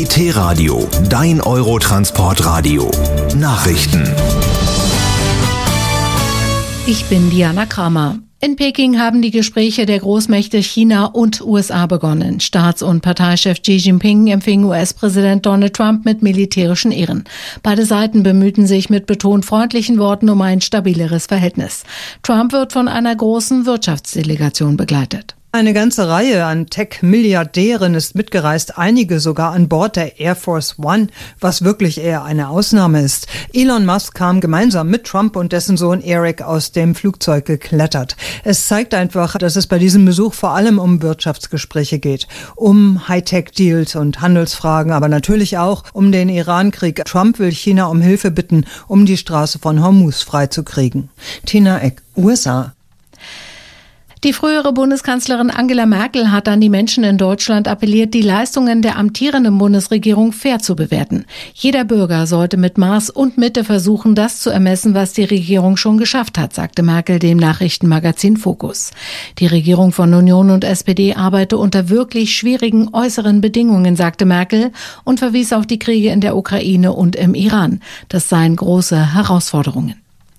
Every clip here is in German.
ET-Radio, dein Eurotransportradio. Nachrichten. Ich bin Diana Kramer. In Peking haben die Gespräche der Großmächte China und USA begonnen. Staats- und Parteichef Xi Jinping empfing US-Präsident Donald Trump mit militärischen Ehren. Beide Seiten bemühten sich mit betont freundlichen Worten um ein stabileres Verhältnis. Trump wird von einer großen Wirtschaftsdelegation begleitet. Eine ganze Reihe an Tech-Milliardären ist mitgereist, einige sogar an Bord der Air Force One, was wirklich eher eine Ausnahme ist. Elon Musk kam gemeinsam mit Trump und dessen Sohn Eric aus dem Flugzeug geklettert. Es zeigt einfach, dass es bei diesem Besuch vor allem um Wirtschaftsgespräche geht, um Hightech-Deals und Handelsfragen, aber natürlich auch um den Iran-Krieg. Trump will China um Hilfe bitten, um die Straße von Hormuz freizukriegen. Tina Eck, USA. Die frühere Bundeskanzlerin Angela Merkel hat an die Menschen in Deutschland appelliert, die Leistungen der amtierenden Bundesregierung fair zu bewerten. Jeder Bürger sollte mit Maß und Mitte versuchen, das zu ermessen, was die Regierung schon geschafft hat, sagte Merkel dem Nachrichtenmagazin Focus. Die Regierung von Union und SPD arbeite unter wirklich schwierigen äußeren Bedingungen, sagte Merkel und verwies auf die Kriege in der Ukraine und im Iran. Das seien große Herausforderungen.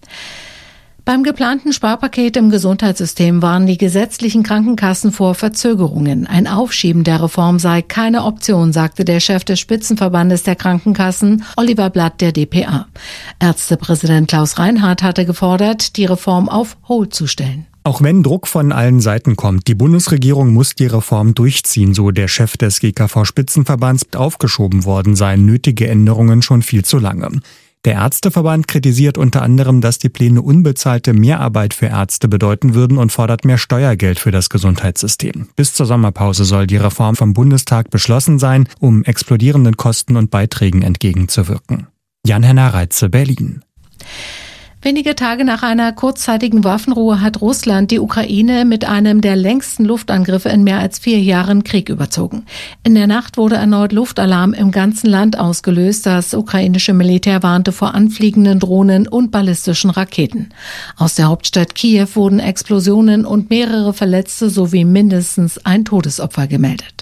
Beim geplanten Sparpaket im Gesundheitssystem warnen die gesetzlichen Krankenkassen vor Verzögerungen. Ein Aufschieben der Reform sei keine Option, sagte der Chef des Spitzenverbandes der Krankenkassen, Oliver Blatt, der dpa. Ärztepräsident Klaus Reinhardt hatte gefordert, die Reform auf Hold zu stellen. Auch wenn Druck von allen Seiten kommt, die Bundesregierung muss die Reform durchziehen, so der Chef des GKV-Spitzenverbands. Aufgeschoben worden seien nötige Änderungen schon viel zu lange. Der Ärzteverband kritisiert unter anderem, dass die Pläne unbezahlte Mehrarbeit für Ärzte bedeuten würden und fordert mehr Steuergeld für das Gesundheitssystem. Bis zur Sommerpause soll die Reform vom Bundestag beschlossen sein, um explodierenden Kosten und Beiträgen entgegenzuwirken. Jan-Henner Reitze, Berlin. Wenige Tage nach einer kurzzeitigen Waffenruhe hat Russland die Ukraine mit einem der längsten Luftangriffe in mehr als 4 Jahren Krieg überzogen. In der Nacht wurde erneut Luftalarm im ganzen Land ausgelöst. Das ukrainische Militär warnte vor anfliegenden Drohnen und ballistischen Raketen. Aus der Hauptstadt Kiew wurden Explosionen und mehrere Verletzte sowie mindestens ein Todesopfer gemeldet.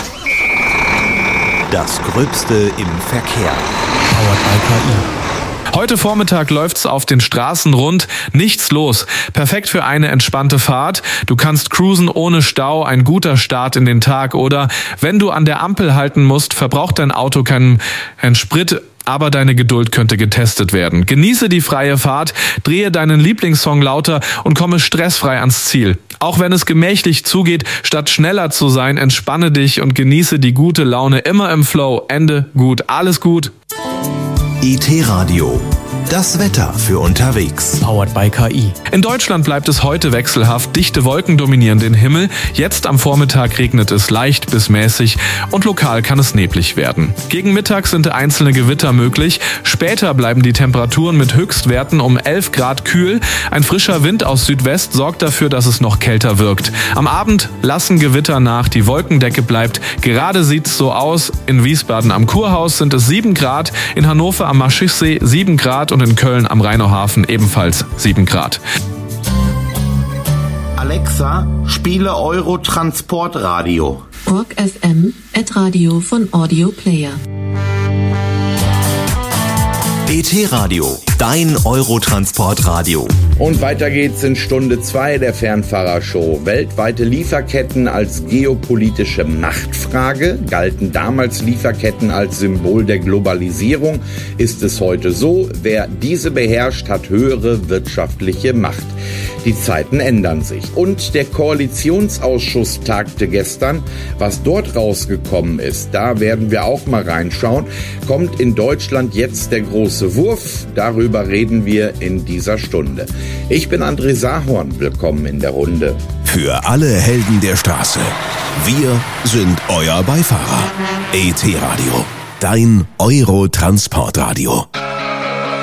Das Gröbste im Verkehr. Powered by KI. Heute Vormittag läuft's auf den Straßen rund, nichts los. Perfekt für eine entspannte Fahrt. Du kannst cruisen ohne Stau, ein guter Start in den Tag. Oder wenn du an der Ampel halten musst, verbraucht dein Auto keinen Sprit, aber deine Geduld könnte getestet werden. Genieße die freie Fahrt, drehe deinen Lieblingssong lauter und komme stressfrei ans Ziel. Auch wenn es gemächlich zugeht, statt schneller zu sein, entspanne dich und genieße die gute Laune immer im Flow. Ende gut, alles gut. ET-Radio, das Wetter für unterwegs. Powered by KI. In Deutschland bleibt es heute wechselhaft. Dichte Wolken dominieren den Himmel. Jetzt am Vormittag regnet es leicht bis mäßig und lokal kann es neblig werden. Gegen Mittag sind einzelne Gewitter möglich. Später bleiben die Temperaturen mit Höchstwerten um 11 Grad kühl. Ein frischer Wind aus Südwest sorgt dafür, dass es noch kälter wirkt. Am Abend lassen Gewitter nach. Die Wolkendecke bleibt. Gerade sieht's so aus. In Wiesbaden am Kurhaus sind es 7 Grad. In Hannover am Maschsee 7 Grad und in Köln am Rheinauhafen ebenfalls 7 Grad. Alexa, spiele Eurotransportradio. Rock FM, Radio von Audio Player. ET-Radio, dein Eurotransportradio. Und weiter geht's in Stunde 2 der Fernfahrershow. Weltweite Lieferketten als geopolitische Machtfrage. Galten damals Lieferketten als Symbol der Globalisierung? Ist es heute so? Wer diese beherrscht, hat höhere wirtschaftliche Macht. Die Zeiten ändern sich. Und der Koalitionsausschuss tagte gestern. Was dort rausgekommen ist, da werden wir auch mal reinschauen. Kommt in Deutschland jetzt der große Wurf? Darüber reden wir in dieser Stunde. Ich bin André Sahorn. Willkommen in der Runde. Für alle Helden der Straße. Wir sind euer Beifahrer. ET-Radio, dein Eurotransportradio.